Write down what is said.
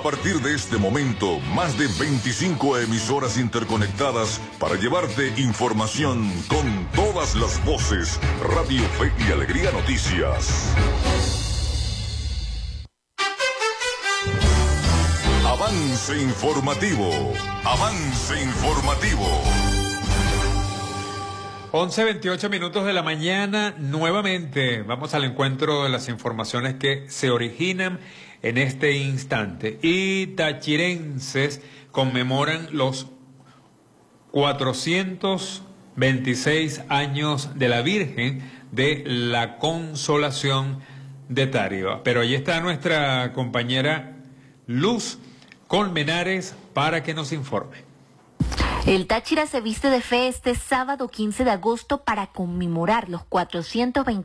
partir de este momento, más de 25 emisoras interconectadas para llevarte información con todas las voces. Radio Fe y Alegría Noticias. Avance informativo. Avance informativo. 11:28 minutos de la mañana. Nuevamente vamos al encuentro de las informaciones que se originan en este instante. Y tachirenses conmemoran los 426 años de la Virgen de la Consolación de Táriba. Pero ahí está nuestra compañera Luz Colmenares para que nos informe. El Táchira se viste de fe este sábado 15 de agosto para conmemorar los 426